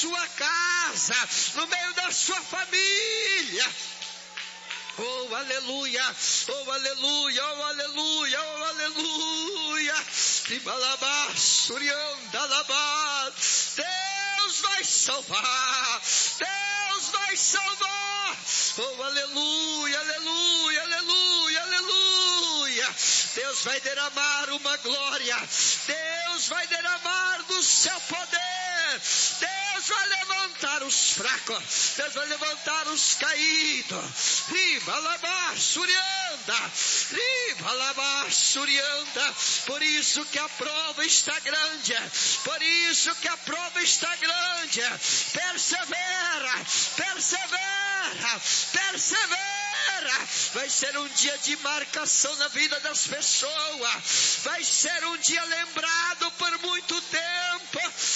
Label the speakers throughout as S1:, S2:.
S1: sua casa, no meio da sua família. Oh, aleluia, oh, aleluia, oh, aleluia, oh, aleluia. Deus vai salvar, Deus vai salvar. Oh, aleluia, aleluia, aleluia, aleluia. Deus vai derramar uma glória, Deus vai derramar do seu poder, Deus vai levantar os fracos, Deus vai levantar os caídos. Por isso que a prova está grande, por isso que a prova está grande. Persevera, persevera, persevera. Vai ser um dia de marcação na vida das pessoas, vai ser um dia lembrado por muito tempo.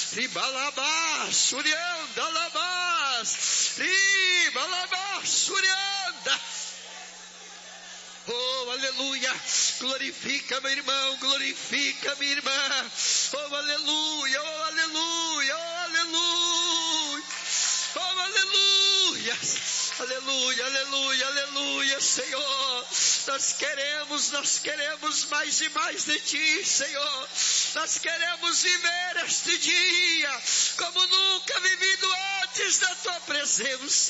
S1: Oh, aleluia, glorifica meu irmão, glorifica minha irmã. Oh, aleluia, oh, aleluia, oh, aleluia, oh, aleluia, aleluia, aleluia, aleluia, Senhor. Nós queremos mais e mais de Ti, Senhor. Nós queremos viver este dia como nunca vivido antes da Tua presença.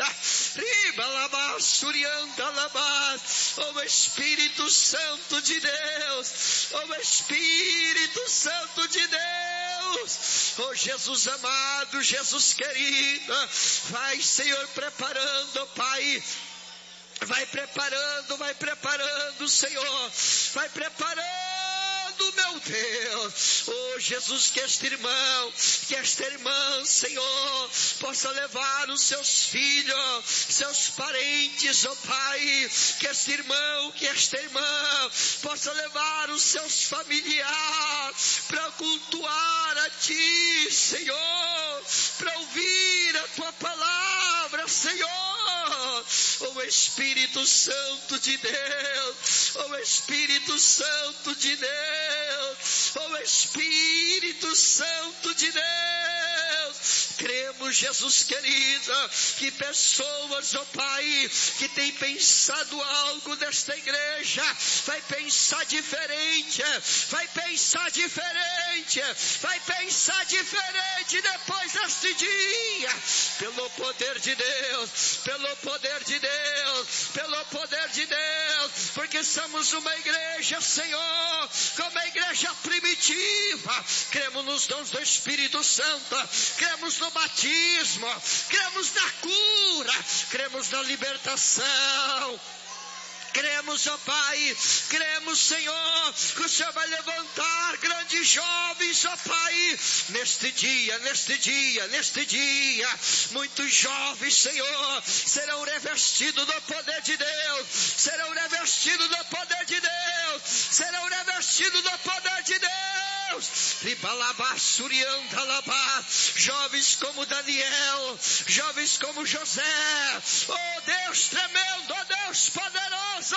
S1: Oh, Espírito Santo de Deus, oh, Espírito Santo de Deus, oh, Jesus amado, Jesus querido, vai, Senhor, preparando, Pai. Vai preparando, Senhor. Vai preparando, meu Deus. Oh, Jesus, que este irmão, que esta irmã, Senhor, possa levar os seus filhos, seus parentes, oh Pai. Que este irmão, que esta irmã possa levar os seus familiares para cultuar a Ti, Senhor, para ouvir a Tua palavra, Senhor. Oh, Espírito Santo de Deus, oh, Espírito Santo de Deus, oh, Espírito Santo de Deus. Cremos, Jesus querido, que pessoas, oh Pai, que têm pensado algo desta igreja, vai pensar diferente, vai pensar diferente, vai pensar diferente depois deste dia, pelo poder de Deus, pelo poder de Deus, pelo poder de Deus, porque somos uma igreja, Senhor, como uma igreja primitiva. Cremos nos dons do Espírito Santo, cremos no batismo, cremos na cura, cremos na libertação. Cremos, ó Pai, cremos, Senhor, que o Senhor vai levantar grandes jovens, ó Pai, neste dia, muitos jovens, Senhor, serão revestidos do poder de Deus, serão revestidos do poder de Deus, serão revestidos do poder de Deus. Jovens como Daniel, jovens como José, oh Deus tremendo, oh Deus poderoso.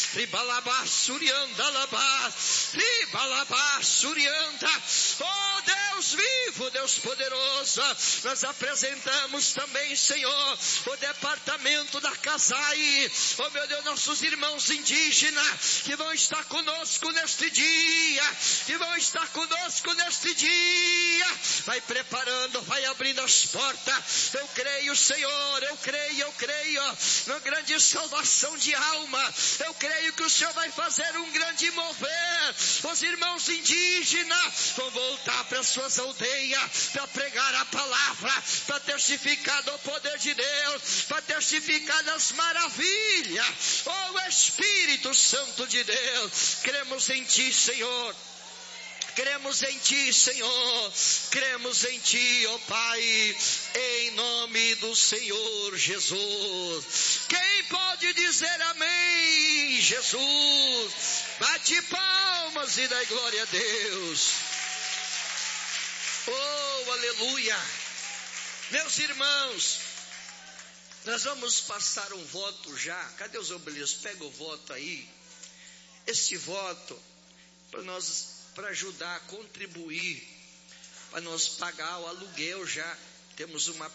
S1: Oh Deus vivo, Deus poderoso, nós apresentamos também, Senhor, o departamento da Casai, oh meu Deus, nossos irmãos indígenas que vão estar conosco neste dia, vai preparando, vai abrindo as portas. Eu creio, Senhor, eu creio na grande salvação de alma. Eu creio que o Senhor vai fazer um grande mover. Os irmãos indígenas vão voltar para suas aldeias para pregar a palavra, para testificar do poder de Deus, para testificar das maravilhas. Oh Espírito Santo de Deus, cremos em Ti, Senhor. Cremos em Ti, Senhor, cremos em Ti, ó Pai, em nome do Senhor Jesus. Quem pode dizer amém, Jesus? Bate palmas e dá glória a Deus. Oh, aleluia. Meus irmãos, nós vamos passar um voto já. Cadê os obeliscos? Pega o voto aí. Esse voto, para ajudar a contribuir, para nós pagar o aluguel já. Temos uma